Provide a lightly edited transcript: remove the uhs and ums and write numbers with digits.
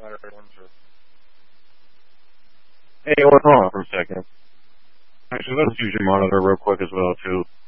Hey, hold on for a second. Actually, let's use your monitor real quick as well, too.